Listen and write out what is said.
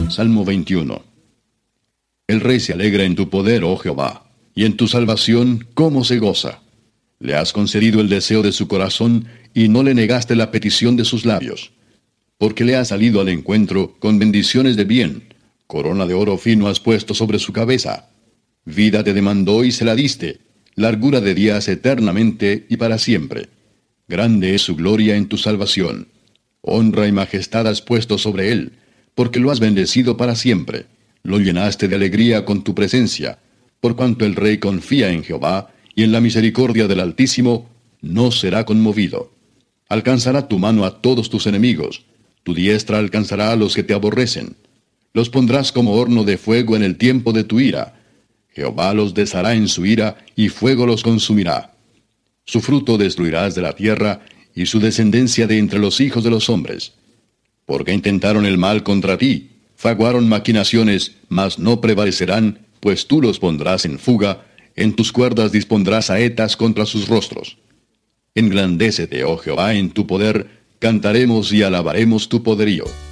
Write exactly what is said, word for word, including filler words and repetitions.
Salmo veintiuno. El rey se alegra en tu poder, oh Jehová, y en tu salvación, cómo se goza. Le has concedido el deseo de su corazón, y no le negaste la petición de sus labios. Porque le has salido al encuentro con bendiciones de bien, corona de oro fino has puesto sobre su cabeza. Vida te demandó y se la diste, largura de días eternamente y para siempre. Grande es su gloria en tu salvación. Honra y majestad has puesto sobre él, porque lo has bendecido para siempre. Lo llenaste de alegría con tu presencia, por cuanto el rey confía en Jehová, y en la misericordia del Altísimo no será conmovido. Alcanzará tu mano a todos tus enemigos, tu diestra alcanzará a los que te aborrecen. Los pondrás como horno de fuego en el tiempo de tu ira. Jehová los deshará en su ira, y fuego los consumirá. Su fruto destruirás de la tierra, y su descendencia de entre los hijos de los hombres. Porque intentaron el mal contra ti, fraguaron maquinaciones, mas no prevalecerán, pues tú los pondrás en fuga, en tus cuerdas dispondrás saetas contra sus rostros. Engrandécete, oh Jehová, en tu poder, cantaremos y alabaremos tu poderío.